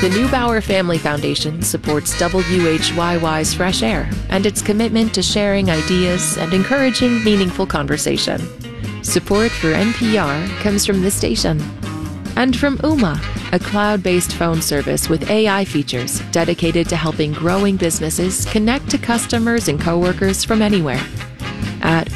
The Neubauer Family Foundation supports WHYY's Fresh Air and its commitment to sharing ideas and encouraging meaningful conversation. Support for NPR comes from this station. And from Ooma, a cloud-based phone service with AI features dedicated to helping growing businesses connect to customers and coworkers from anywhere at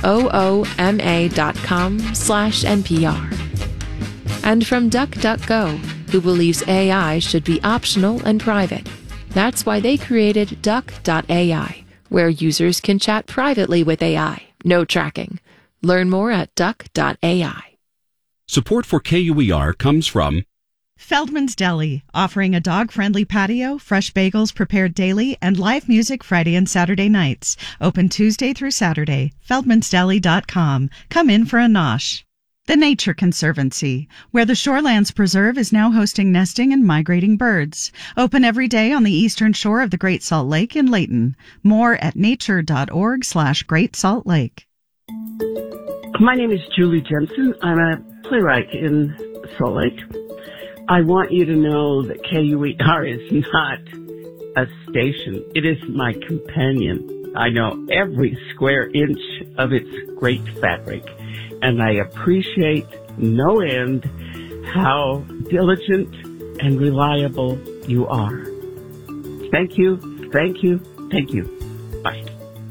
ooma.com/NPR. And from DuckDuckGo, who believes AI should be optional and private. That's why they created Duck.ai, where users can chat privately with AI. No tracking. Learn more at Duck.ai. Support for KUER comes from Feldman's Deli, offering a dog-friendly patio, fresh bagels prepared daily, and live music Friday and Saturday nights. Open Tuesday through Saturday. Feldman'sDeli.com. Come in for a nosh. The Nature Conservancy, where the Shorelands Preserve is now hosting nesting and migrating birds. Open every day on the eastern shore of the Great Salt Lake in Layton. More at nature.org/Great Salt Lake. My name is Julie Jensen. I'm a playwright in Salt Lake. I want you to know that KUER is not a station. It is my companion. I know every square inch of its great fabric, and I appreciate no end how diligent and reliable you are. Thank you, thank you, thank you. Bye.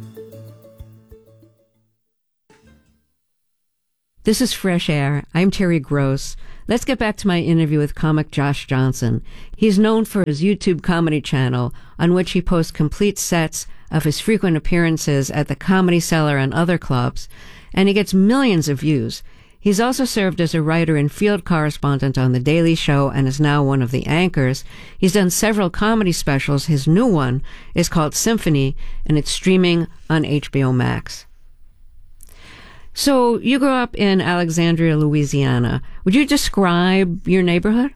This is Fresh Air. I'm Terry Gross. Let's get back to my interview with comic Josh Johnson. He's known for his YouTube comedy channel, on which he posts complete sets of his frequent appearances at the Comedy Cellar and other clubs, and he gets millions of views. He's also served as a writer and field correspondent on The Daily Show and is now one of the anchors. He's done several comedy specials. His new one is called Symphony, and it's streaming on HBO Max. So you grew up in Alexandria, Louisiana. Would you describe your neighborhood?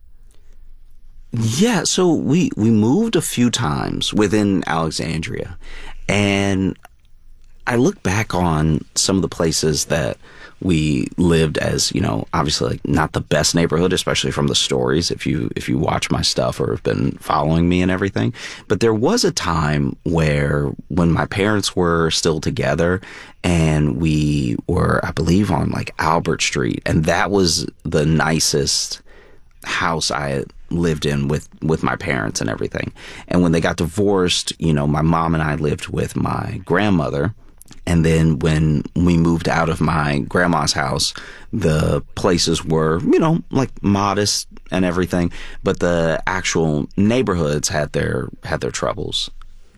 Yeah, so we moved a few times within Alexandria, and I look back on some of the places that we lived as, you know, obviously like not the best neighborhood, especially from the stories, if you watch my stuff or have been following me and everything. But there was a time where when my parents were still together and we were, I believe, on like Albert Street, and that was the nicest house I had lived in with my parents and everything. And when they got divorced, you know, my mom and I lived with my grandmother. And then when we moved out of my grandma's house, the places were, you know, like modest and everything, but the actual neighborhoods had their troubles.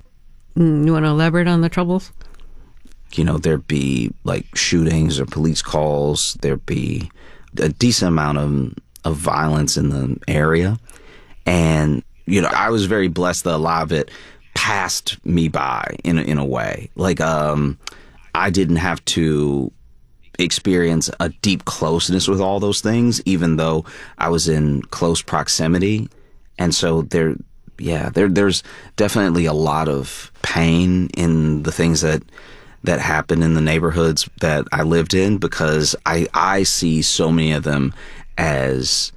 You want to elaborate on the troubles? You know, there'd be like shootings or police calls. There'd be a decent amount of violence in the area. And, you know, I was very blessed that a lot of it passed me by in a way. Like, I didn't have to experience a deep closeness with all those things, even though I was in close proximity. And so there's definitely a lot of pain in the things that happen in the neighborhoods that I lived in, because I see so many of them as,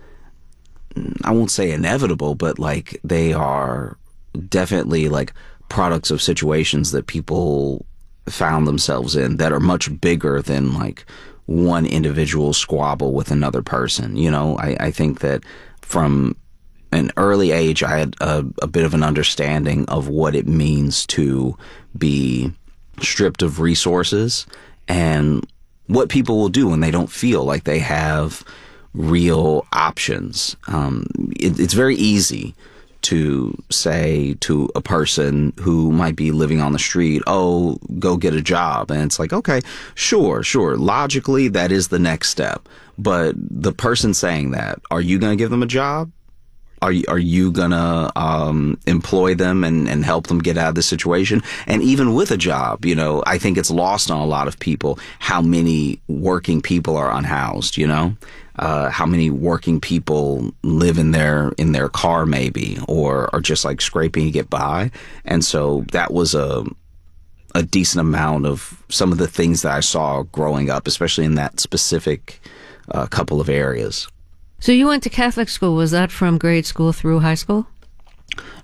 I won't say inevitable, but like they are definitely like products of situations that people found themselves in that are much bigger than like one individual squabble with another person. You know, I think that from an early age, I had a bit of an understanding of what it means to be stripped of resources and what people will do when they don't feel like they have real options. It's very easy to say to a person who might be living on the street, oh, go get a job. And it's like, okay, sure. Logically, that is the next step. But the person saying that, are you going to give them a job? Are you going to employ them and help them get out of this situation? And even with a job, you know, I think it's lost on a lot of people how many working people are unhoused, you know? How many working people live in their car maybe, or are just like scraping to get by. And so that was a decent amount of some of the things that I saw growing up, especially in that specific couple of areas. So you went to Catholic school. Was that from grade school through high school?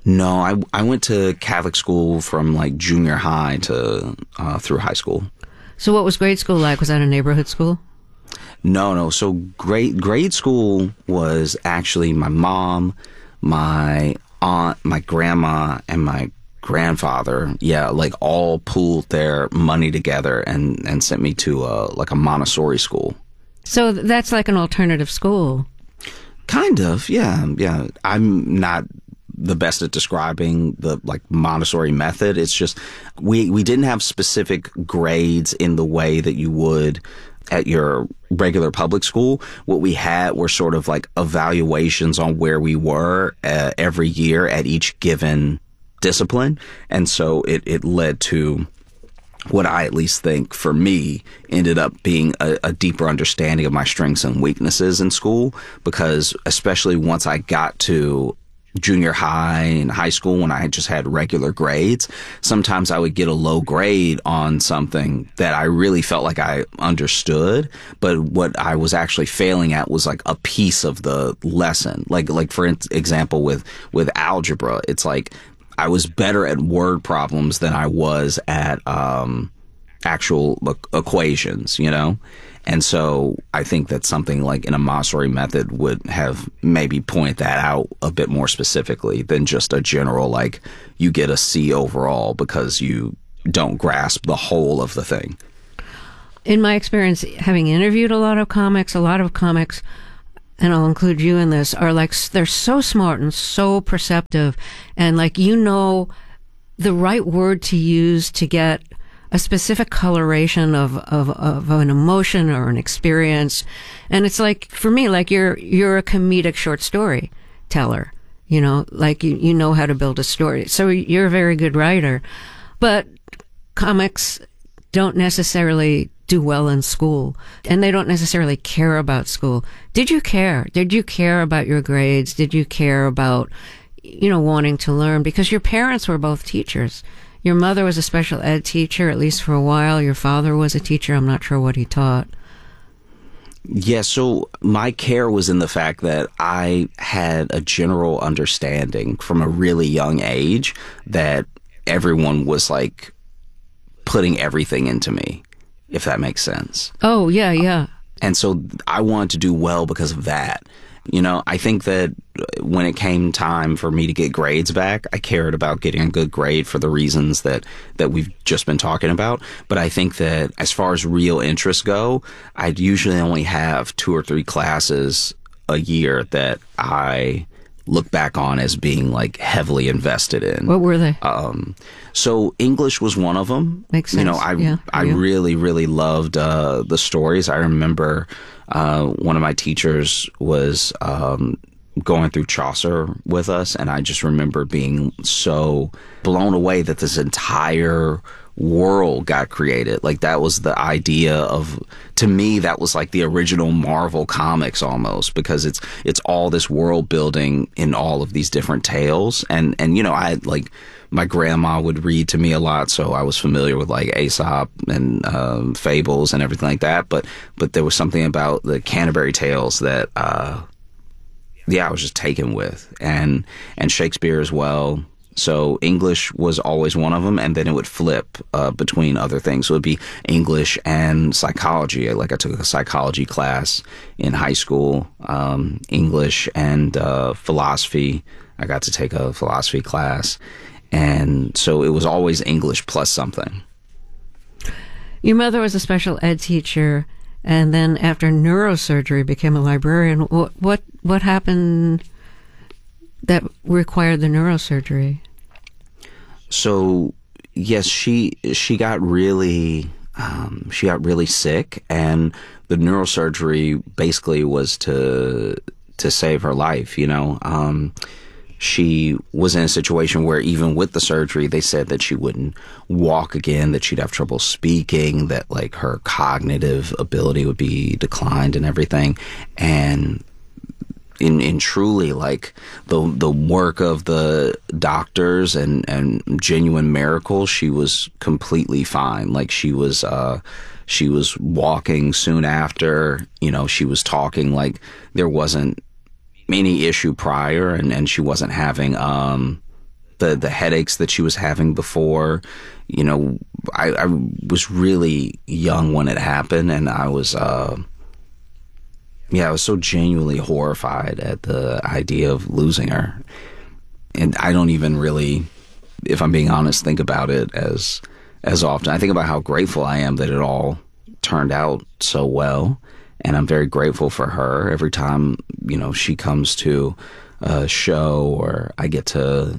No, I went to Catholic school from like junior high to through high school. So what was grade school like? Was that a neighborhood school? No. So grade school was actually my mom, my aunt, my grandma, and my grandfather. Yeah, like all pooled their money together and sent me to like a Montessori school. So that's like an alternative school. Kind of, yeah. I'm not the best at describing the like Montessori method. It's just we didn't have specific grades in the way that you would at your regular public school. What we had were sort of like evaluations on where we were every year at each given discipline. And so it led to what I at least think for me ended up being a deeper understanding of my strengths and weaknesses in school, because especially once I got to junior high and high school, when I just had regular grades, sometimes I would get a low grade on something that I really felt like I understood, but what I was actually failing at was like a piece of the lesson. Like for example, with algebra, it's like I was better at word problems than I was at actual equations, you know? And so I think that something like in a Montessori method would have maybe point that out a bit more specifically than just a general, like, you get a C overall because you don't grasp the whole of the thing. In my experience, having interviewed a lot of comics, and I'll include you in this, are like, they're so smart and so perceptive, and like, you know the right word to use to get a specific coloration of an emotion or an experience. And it's like, for me, like you're a comedic short story teller, you know, like you know how to build a story. So you're a very good writer, but comics don't necessarily do well in school, and they don't necessarily care about school. Did you care? Did you care about your grades? Did you care about, you know, wanting to learn? Because your parents were both teachers. Your mother was a special ed teacher, at least for a while. Your father was a teacher. I'm not sure what he taught. Yeah, so my care was in the fact that I had a general understanding from a really young age that everyone was like putting everything into me, if that makes sense. Oh, yeah. And so I wanted to do well because of that. You know, I think that when it came time for me to get grades back, I cared about getting a good grade for the reasons that we've just been talking about. But I think that as far as real interests go, I'd usually only have 2 or 3 classes a year that I look back on as being like heavily invested in. What were they? So English was one of them. Makes sense. You know, I really, really loved the stories. I remember one of my teachers was going through Chaucer with us, and I just remember being so blown away that this entire world got created. Like, that was the idea of, to me, that was like the original Marvel comics almost, because it's all this world building in all of these different tales. And you know, I like, my grandma would read to me a lot, so I was familiar with like Aesop and fables and everything like that. But there was something about the Canterbury Tales that I was just taken with, and Shakespeare as well. So English was always one of them, and then it would flip between other things. So it would be English and psychology. Like, I took a psychology class in high school, English and philosophy. I got to take a philosophy class. And so it was always English plus something. Your mother was a special ed teacher, and then after neurosurgery became a librarian. What happened that required the neurosurgery? So yes, she got really sick, and the neurosurgery basically was to save her life. You know, she was in a situation where even with the surgery, they said that she wouldn't walk again, that she'd have trouble speaking, that like her cognitive ability would be declined and everything. And in truly like the work of the doctors and genuine miracles, she was completely fine. Like, she was walking soon after, you know, she was talking like there wasn't any issue prior, and she wasn't having the headaches that she was having before. You know, I was really young when it happened, and I was I was so genuinely horrified at the idea of losing her. And I don't even really, if I'm being honest, think about it as often. I think about how grateful I am that it all turned out so well, and I'm very grateful for her every time, you know, she comes to a show or I get to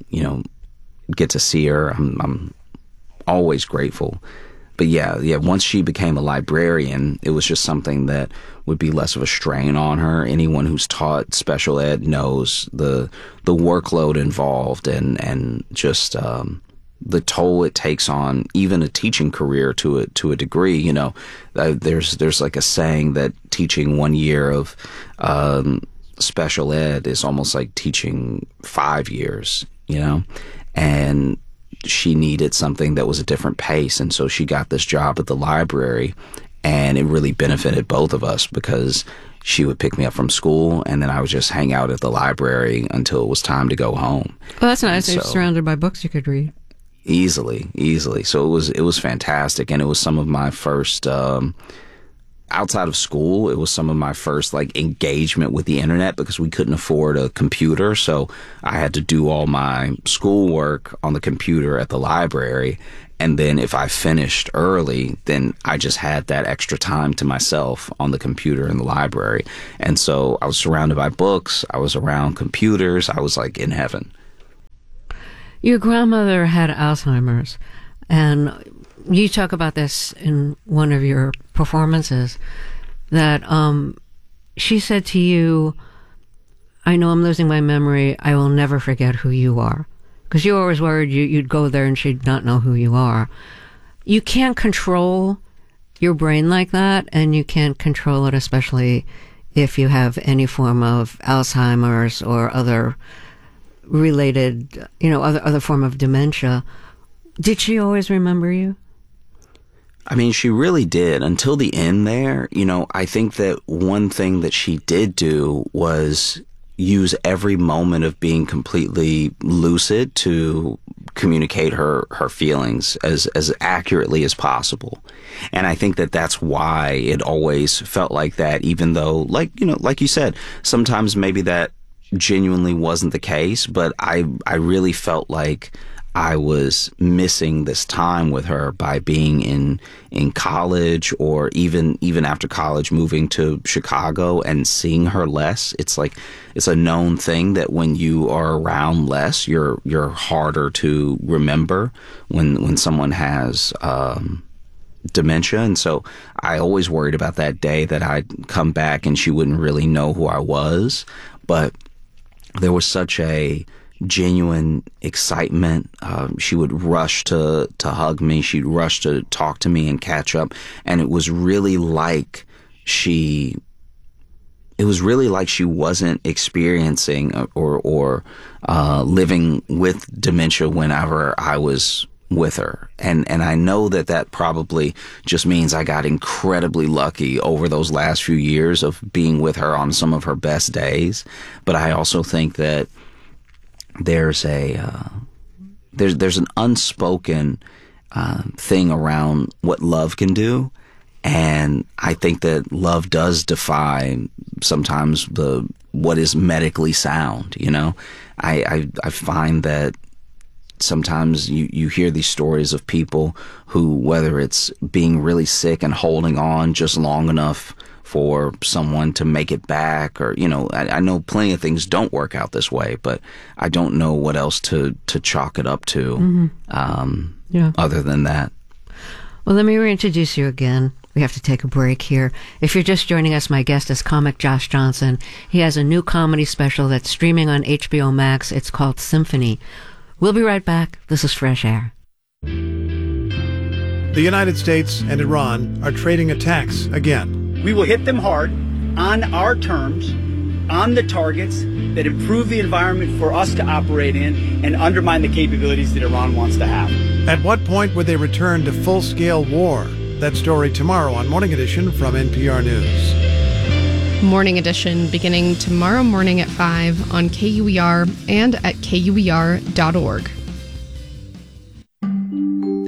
see her. I'm always grateful. But yeah, once she became a librarian, it was just something that would be less of a strain on her. Anyone who's taught special ed knows the workload involved and just the toll it takes on even a teaching career to a degree. You know, there's like a saying that teaching 1 year of special ed is almost like teaching 5 years, you know, and she needed something that was a different pace. And so she got this job at the library, and it really benefited both of us because she would pick me up from school, and then I would just hang out at the library until it was time to go home. Well, that's nice. You're surrounded by books you could read. Easily. So it was fantastic. And it was some of my first, outside of school, it was some of my first like engagement with the internet because we couldn't afford a computer. So I had to do all my schoolwork on the computer at the library. And then if I finished early, then I just had that extra time to myself on the computer in the library. And so I was surrounded by books. I was around computers. I was like in heaven. Your grandmother had Alzheimer's, and you talk about this in one of your performances, that she said to you, I know I'm losing my memory. I will never forget who you are. Because you were always worried you'd go there and she'd not know who you are. You can't control your brain like that, and you can't control it, especially if you have any form of Alzheimer's or other related, other form of dementia. Did she always remember you? I mean, she really did until the end there. You know, I think that one thing that she did do was use every moment of being completely lucid to communicate her feelings as accurately as possible. And I think that that's why it always felt like that, even though, like you said, sometimes maybe that genuinely wasn't the case, but I really felt like I was missing this time with her by being in college, or even after college, moving to Chicago and seeing her less. It's like, it's a known thing that when you are around less, you're harder to remember when someone has dementia. And so I always worried about that day that I'd come back and she wouldn't really know who I was. But there was such a genuine excitement. She would rush to hug me. She'd rush to talk to me and catch up. And it was really like she wasn't experiencing or living with dementia whenever I was with her. And I know that probably just means I got incredibly lucky over those last few years of being with her on some of her best days. But I also think that there's an unspoken thing around what love can do, and I think that love does defy sometimes what is medically sound. You know, I find that sometimes you hear these stories of people who, whether it's being really sick and holding on just long enough for someone to make it back, or, I know plenty of things don't work out this way, but I don't know what else to chalk it up to other than that. Well, let me reintroduce you again. We have to take a break here. If you're just joining us, my guest is comic Josh Johnson. He has a new comedy special that's streaming on HBO Max. It's called Symphony. We'll be right back. This is Fresh Air. The United States and Iran are trading attacks again. We will hit them hard, on our terms, on the targets that improve the environment for us to operate in and undermine the capabilities that Iran wants to have. At what point would they return to full-scale war? That story tomorrow on Morning Edition from NPR News. Morning Edition beginning tomorrow morning at 5 on KUER and at KUER.org.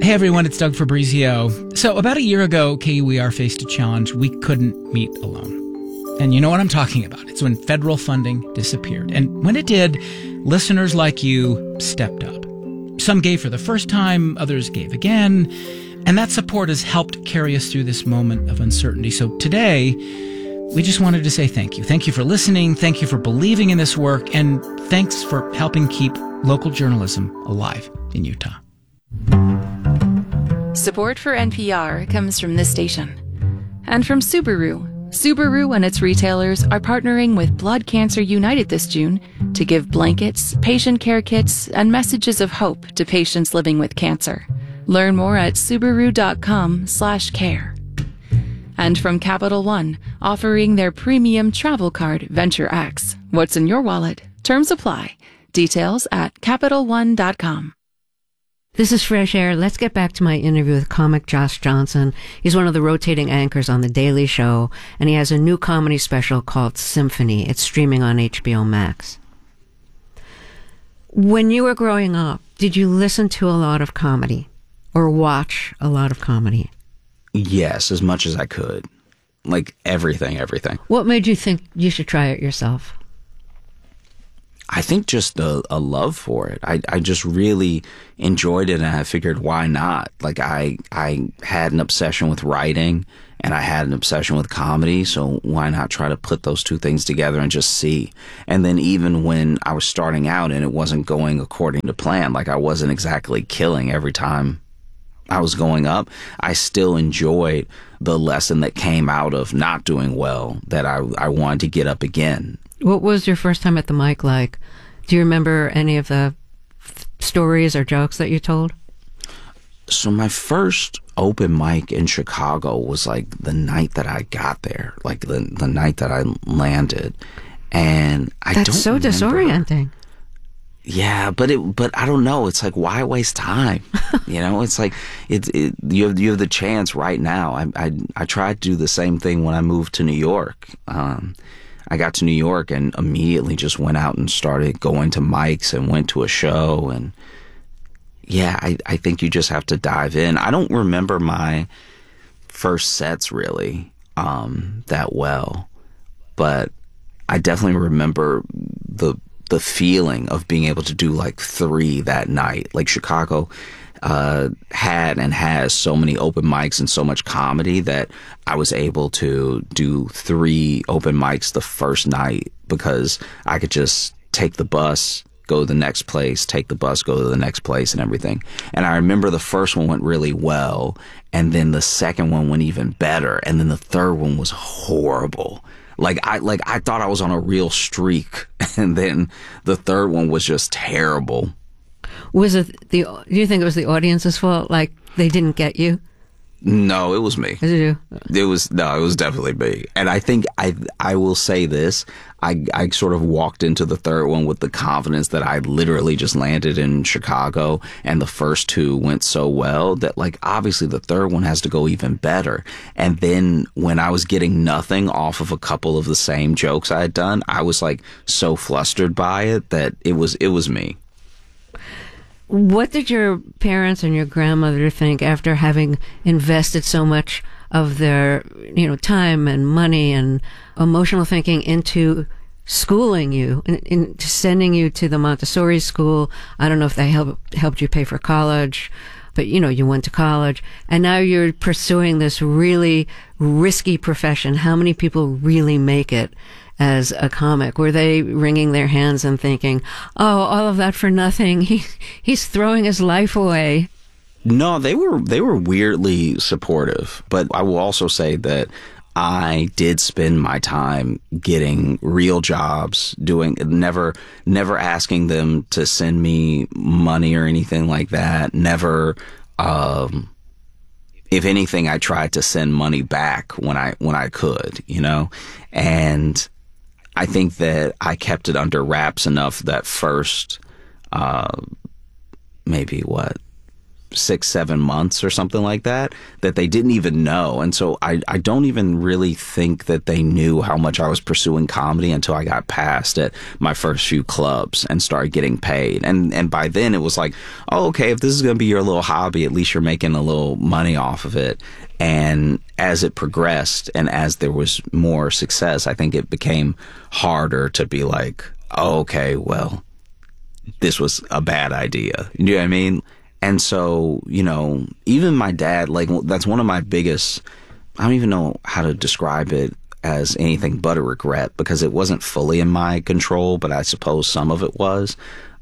Hey everyone, it's Doug Fabrizio. So about a year ago, KUER faced a challenge we couldn't meet alone. And you know what I'm talking about. It's when federal funding disappeared. And when it did, listeners like you stepped up. Some gave for the first time, others gave again. And that support has helped carry us through this moment of uncertainty. So today, we just wanted to say thank you. Thank you for listening. Thank you for believing in this work. And thanks for helping keep local journalism alive in Utah. Support for NPR comes from this station and from Subaru. Subaru and its retailers are partnering with Blood Cancer United this June to give blankets, patient care kits, and messages of hope to patients living with cancer. Learn more at Subaru.com/care. And from Capital One, offering their premium travel card, Venture X. What's in your wallet? Terms apply. Details at CapitalOne.com. This is Fresh Air. Let's get back to my interview with comic Josh Johnson. He's one of the rotating anchors on The Daily Show, and he has a new comedy special called Symphony. It's streaming on HBO Max. When you were growing up, did you listen to a lot of comedy or watch a lot of comedy? Yes, as much as I could. Like everything. What made you think you should try it yourself? I think just a love for it. I just really enjoyed it, and I figured, why not? Like, I had an obsession with writing, and I had an obsession with comedy, so why not try to put those two things together and just see? And then even when I was starting out and it wasn't going according to plan, like I wasn't exactly killing every time I was going up, I still enjoyed the lesson that came out of not doing well, that I wanted to get up again. What was your first time at the mic like? Do you remember any of the stories or jokes that you told? So my first open mic in Chicago was like the night that I got there, like the night that I landed. And That's so disorienting. Yeah, but I don't know. It's like, why waste time? You know, it's like you have the chance right now. I tried to do the same thing when I moved to New York. I got to New York and immediately just went out and started going to mics and went to a show. And yeah, I think you just have to dive in. I don't remember my first sets really that well, but I definitely remember the feeling of being able to do like 3 that night. Like Chicago had and has so many open mics and so much comedy that I was able to do 3 open mics the first night because I could just take the bus, go to the next place, take the bus, go to the next place and everything. And I remember the first one went really well, and then the second one went even better, and then the third one was horrible. Like I thought I was on a real streak, and then the third one was just terrible. Was it do you think it was the audience's fault? Like they didn't get you? No, it was me. Is it you? It was definitely me. And I think I will say this. I sort of walked into the third one with the confidence that I literally just landed in Chicago, and the first 2 went so well that like obviously the third one has to go even better. And then when I was getting nothing off of a couple of the same jokes I had done, I was like so flustered by it that it was me. What did your parents and your grandmother think after having invested so much of their, time and money and emotional thinking into schooling you, into sending you to the Montessori school? I don't know if they helped you pay for college, but you went to college, and now you're pursuing this really risky profession. How many people really make it as a comic? Were they wringing their hands and thinking, oh, all of that for nothing? He's throwing his life away. No, they were weirdly supportive. But I will also say that I did spend my time getting real jobs, never asking them to send me money or anything like that. Never, if anything, I tried to send money back when I could, and I think that I kept it under wraps enough that first, maybe 6-7 months or something like that they didn't even know. And so I don't even really think that they knew how much I was pursuing comedy until I got past at my first few clubs and started getting paid. And by then it was like, oh, okay, if this is going to be your little hobby, at least you're making a little money off of it. And as it progressed and as there was more success, I think it became harder to be like, oh, okay, well, this was a bad idea. You know what I mean? And so, you know, even my dad, like, that's one of my biggest, I don't even know how to describe it as anything but a regret, because it wasn't fully in my control, but I suppose some of it was.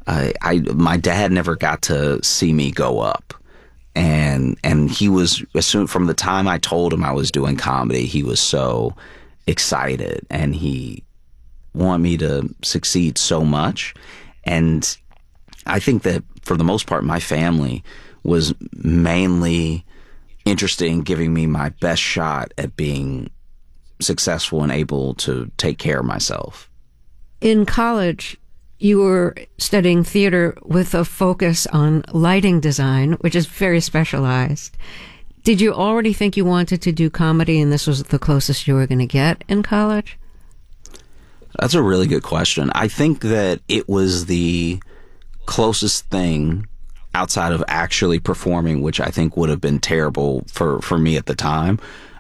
My dad never got to see me go up. And he was, from the time I told him I was doing comedy, he was so excited and he wanted me to succeed so much. And I think that for the most part, my family was mainly interested in giving me my best shot at being successful and able to take care of myself. In college, you were studying theater with a focus on lighting design, which is very specialized. Did you already think you wanted to do comedy and this was the closest you were going to get in college? That's a really good question. I think that it was the closest thing outside of actually performing, which I think would have been terrible for me at the time,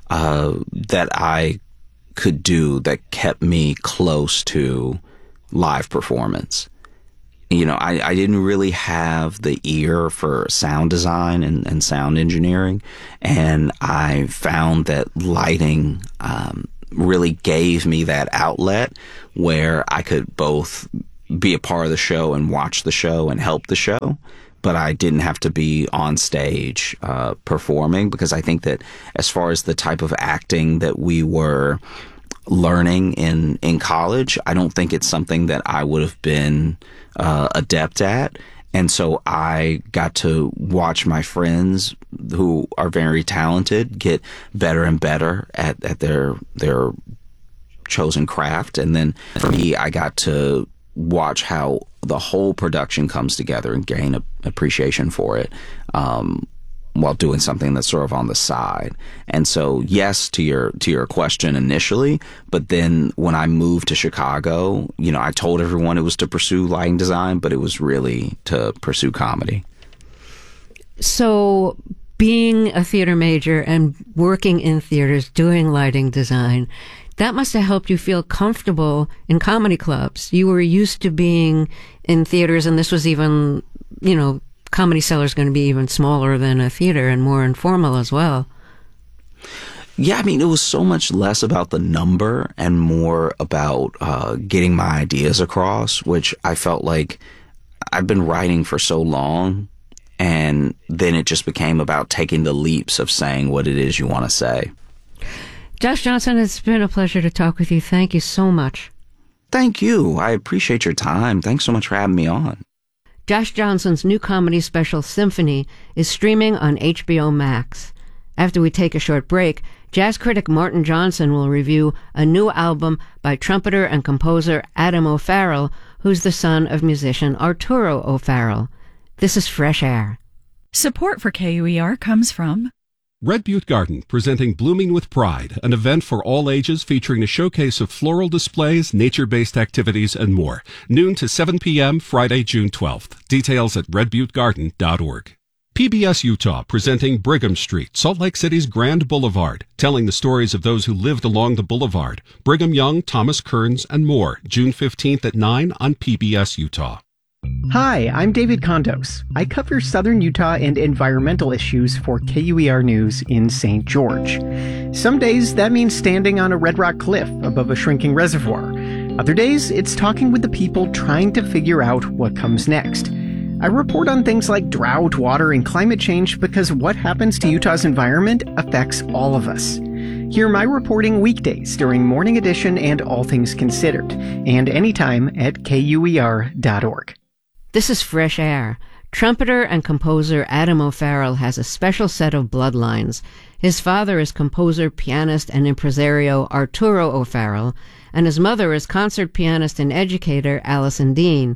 that I could do that kept me close to live performance. You know, I didn't really have the ear for sound design and sound engineering, and I found that lighting really gave me that outlet where I could both be a part of the show and watch the show and help the show, but I didn't have to be on stage performing, because I think that as far as the type of acting that we were learning in college, I don't think it's something that I would have been adept at. And so I got to watch my friends who are very talented get better and better at their chosen craft. And then for me, I got to watch how the whole production comes together and gain appreciation for it while doing something that's sort of on the side. And so, yes, to your question initially, but then when I moved to Chicago, you know, I told everyone it was to pursue lighting design, but it was really to pursue comedy. So being a theater major and working in theaters, doing lighting design, that must have helped you feel comfortable in comedy clubs. You were used to being in theaters, and this was even, you know, Comedy Cellar is going to be even smaller than a theater and more informal as well. Yeah, I mean, it was so much less about the number and more about getting my ideas across, which I felt like I've been writing for so long, and then it just became about taking the leaps of saying what it is you want to say. Josh Johnson, it's been a pleasure to talk with you. Thank you so much. Thank you. I appreciate your time. Thanks so much for having me on. Josh Johnson's new comedy special, Symphony, is streaming on HBO Max. After we take a short break, jazz critic Martin Johnson will review a new album by trumpeter and composer Adam O'Farrell, who's the son of musician Arturo O'Farrell. This is Fresh Air. Support for KUER comes from Red Butte Garden, presenting Blooming with Pride, an event for all ages featuring a showcase of floral displays, nature-based activities, and more. Noon to 7 p.m., Friday, June 12th. Details at redbuttegarden.org. PBS Utah, presenting Brigham Street, Salt Lake City's Grand Boulevard, telling the stories of those who lived along the boulevard. Brigham Young, Thomas Kearns, and more. June 15th at 9 on PBS Utah. Hi, I'm David Condos. I cover Southern Utah and environmental issues for KUER News in St. George. Some days that means standing on a red rock cliff above a shrinking reservoir. Other days it's talking with the people trying to figure out what comes next. I report on things like drought, water, and climate change because what happens to Utah's environment affects all of us. Hear my reporting weekdays during Morning Edition and All Things Considered, and anytime at KUER.org. This is Fresh Air. Trumpeter and composer Adam O'Farrell has a special set of bloodlines. His father is composer, pianist, and impresario Arturo O'Farrell, and his mother is concert pianist and educator Allison Dean.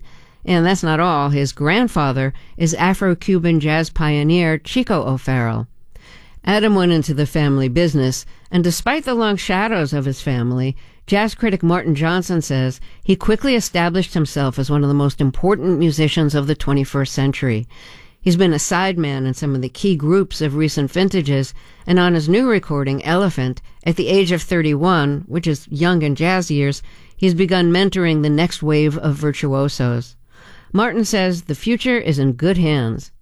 And that's not all. His grandfather is Afro-Cuban jazz pioneer Chico O'Farrill. Adam went into the family business, and despite the long shadows of his family, jazz critic Martin Johnson says he quickly established himself as one of the most important musicians of the 21st century. He's been a sideman in some of the key groups of recent vintages, and on his new recording, Elephant, at the age of 31, which is young in jazz years, he's begun mentoring the next wave of virtuosos. Martin says the future is in good hands.